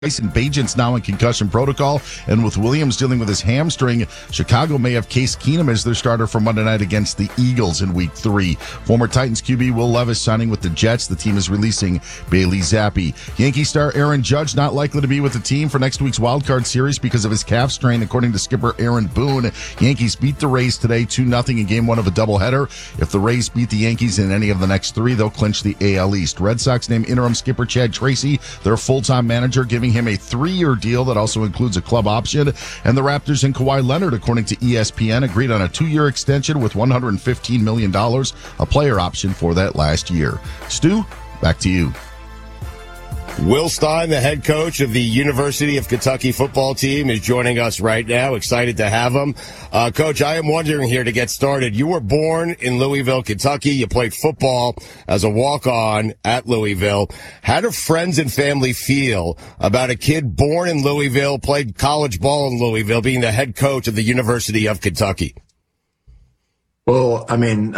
Bryson Bagent's now in concussion protocol, and with Williams dealing with his hamstring, Chicago may have Case Keenum as their starter for Monday night against the Eagles in Week 3. Former Titans QB Will Levis signing with the Jets. The team is releasing Bailey Zappi. Yankee star Aaron Judge not likely to be with the team for next week's wildcard series because of his calf strain, according to skipper Aaron Boone. Yankees beat the Rays today 2-0 in Game 1 of a doubleheader. If the Rays beat the Yankees in any of the next 3, they'll clinch the AL East. Red Sox named interim skipper Chad Tracy their full-time manager, giving him a 3-year deal that also includes a club option. And the Raptors and Kawhi Leonard, according to ESPN, agreed on a 2-year extension with $115 million, a player option for that last year. Stu, back to you. Will Stein, the head coach of the University of Kentucky football team, is joining us right now. Excited to have him. Coach, I am wondering here to get started. You were born in Louisville, Kentucky. You played football as a walk-on at Louisville. How do friends and family feel about a kid born in Louisville, played college ball in Louisville, being the head coach of the University of Kentucky? Well, I mean,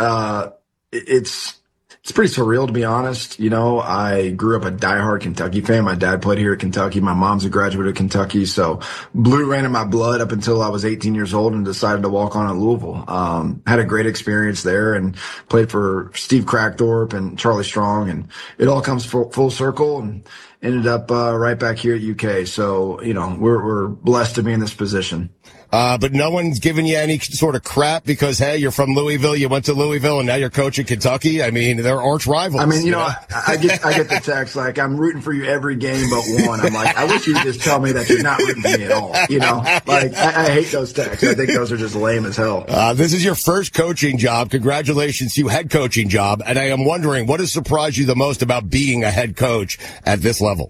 it's pretty surreal, to be honest. You know, I grew up a diehard Kentucky fan. My dad played here at Kentucky. My mom's a graduate of Kentucky. So blue ran in my blood up until I was 18 years old and decided to walk on at Louisville. Had a great experience there and played for Steve Crackthorpe and Charlie Strong. And it all comes full circle and ended up right back here at UK. So, you know, we're blessed to be in this position. But no one's giving you any sort of crap because, hey, you're from Louisville, you went to Louisville, and now you're coaching Kentucky. I mean, they're arch rivals. I mean, you know, I get the text like, I'm rooting for you every game but one. I'm like, I wish you would just tell me that you're not rooting for me at all. You know, like, I hate those texts. I think those are just lame as hell. This is your first coaching job. Congratulations to you, head coaching job. And I am wondering, what has surprised you the most about being a head coach at this level?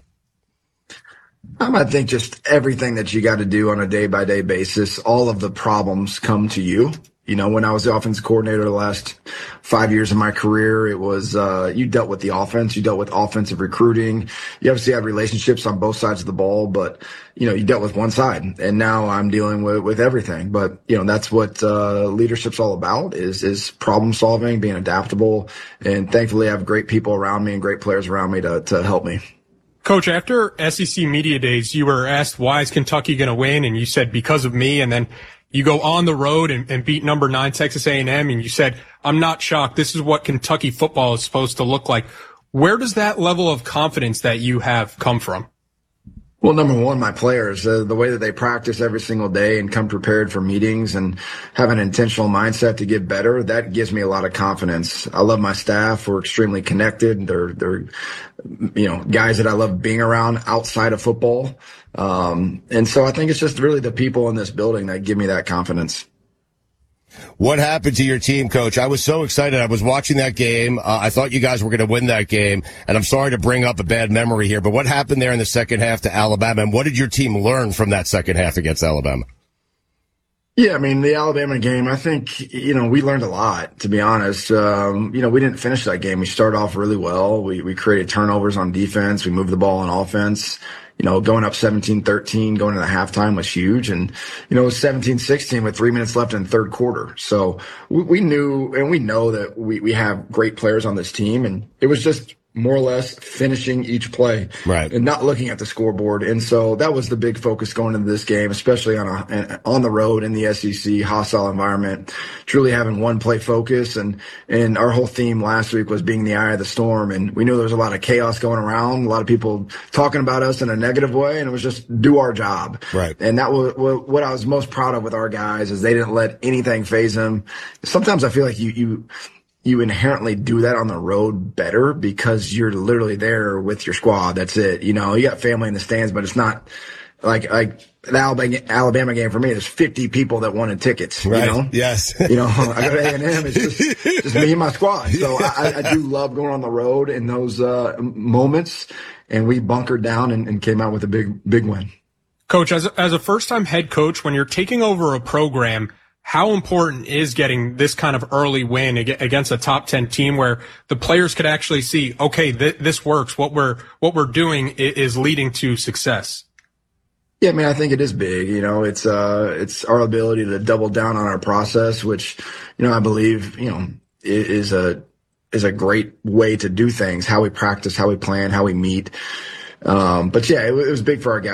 I think just everything that you got to do on a day-by-day basis, all of the problems come to you. You know, when I was the offense coordinator the last 5 years of my career, it was, you dealt with the offense, you dealt with offensive recruiting. You obviously had relationships on both sides of the ball, but, you know, you dealt with one side. And now I'm dealing with everything. But, you know, that's what, leadership's all about is problem solving, being adaptable. And thankfully I have great people around me and great players around me to help me. Coach, after SEC Media Days, you were asked, why is Kentucky going to win? And you said, because of me. And then you go on the road and beat number 9 Texas A&M. And you said, I'm not shocked. This is what Kentucky football is supposed to look like. Where does that level of confidence that you have come from? Well, number one, my players, the way that they practice every single day and come prepared for meetings and have an intentional mindset to get better, that gives me a lot of confidence. I love my staff. We're extremely connected. They're, you know, guys that I love being around outside of football. And so I think it's just really the people in this building that give me that confidence. What happened to your team, Coach? I was so excited. I was watching that game. I thought you guys were going to win that game. And I'm sorry to bring up a bad memory here, but what happened there in the second half to Alabama? And what did your team learn from that second half against Alabama? Yeah, I mean, the Alabama game, I think, you know, we learned a lot, to be honest. You know, we didn't finish that game. We started off really well. We created turnovers on defense. We moved the ball on offense. You know, going up 17-13, going into halftime was huge. And, you know, it was 17-16 with 3 minutes left in the third quarter. So we knew and we know that we have great players on this team. And it was just more or less finishing each play, right, and not looking at the scoreboard. And so that was the big focus going into this game, especially on the road in the SEC hostile environment, truly having one play focus. And our whole theme last week was being the eye of the storm. And we knew there was a lot of chaos going around, a lot of people talking about us in a negative way. And it was just do our job. Right. And that was what I was most proud of with our guys is they didn't let anything faze them. Sometimes I feel like you inherently do that on the road better because you're literally there with your squad. That's it. You know, you got family in the stands, but it's not like the Alabama game for me. There's 50 people that wanted tickets, right. You know? Yes. You know, I go to A&M. It's just me and my squad. So I do love going on the road in those moments. And we bunkered down and came out with a big win. Coach, as a first-time head coach, when you're taking over a program, how important is getting this kind of early win against a top 10 team where the players could actually see, okay, this works. What we're doing is leading to success. Yeah, I mean, I think it is big. You know, it's our ability to double down on our process, which, you know, I believe, you know, is a great way to do things. How we practice, how we plan, how we meet. But yeah, it was big for our guys.